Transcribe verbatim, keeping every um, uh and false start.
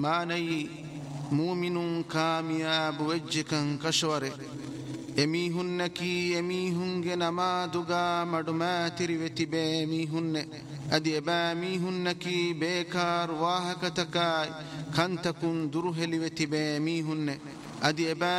ماني مؤمن كامياب وجهكن كشوره ಎಮೀಹುನ್ನಕಿ ಎಮೀಹುಂಗೆ ನಮಾದುಗ ಮಡುಮಾತಿರಿವೆತಿ ಬೇ ಮೀಹುನ್ನೆ ಅದಿ ಎಬಾ ಮೀಹುನ್ನಕಿ ಬೇಕಾರ್ ವಾಹಕತಕಾಯ್ ಕಂತಕುಂ ದುರುಹೆಲಿವೆತಿ ಬೇ ಮೀಹುನ್ನೆ ಅದಿ ಎಬಾ